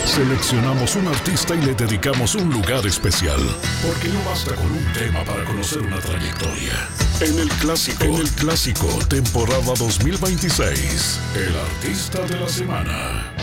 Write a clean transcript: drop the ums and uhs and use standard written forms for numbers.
Seleccionamos un artista y le dedicamos un lugar especial, porque no basta con un tema para conocer una trayectoria. En el clásico, temporada 2026, el artista de la semana.